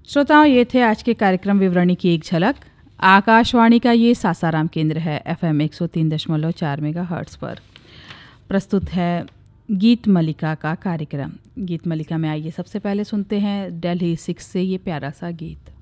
श्रोताओं, ये थे आज के कार्यक्रम विवरणी की एक झलक। आकाशवाणी का ये सासाराम केंद्र है, FM 103.4 मेगाहर्ट्ज़ पर। प्रस्तुत है गीत मलिका का कार्यक्रम। गीत मलिका में आइए सबसे पहले सुनते हैं दिल्ली 6 से ये प्यारा सा गीत।